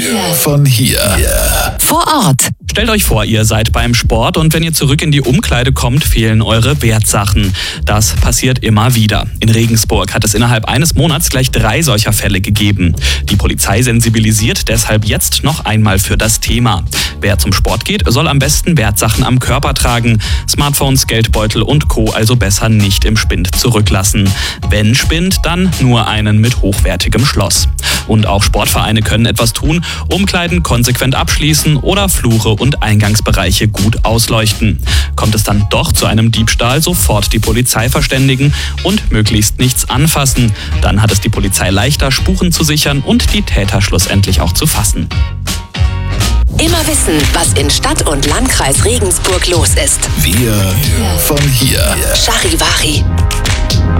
von hier. Vor Ort. Stellt euch vor, ihr seid beim Sport und wenn ihr zurück in die Umkleide kommt, fehlen eure Wertsachen. Das passiert immer wieder. In Regensburg hat es innerhalb eines Monats gleich 3 solcher Fälle gegeben. Die Polizei sensibilisiert deshalb jetzt noch einmal für das Thema. Wer zum Sport geht, soll am besten Wertsachen am Körper tragen. Smartphones, Geldbeutel und Co. also besser nicht im Spind zurücklassen. Wenn Spind, dann nur einen mit hochwertigem Schloss. Und auch Sportvereine können etwas tun, Umkleiden konsequent abschließen oder Flure und Eingangsbereiche gut ausleuchten. Kommt es dann doch zu einem Diebstahl, sofort die Polizei verständigen und möglichst nichts anfassen. Dann hat es die Polizei leichter, Spuren zu sichern und die Täter schlussendlich auch zu fassen. Immer wissen, was in Stadt und Landkreis Regensburg los ist. Wir von hier. Charivari.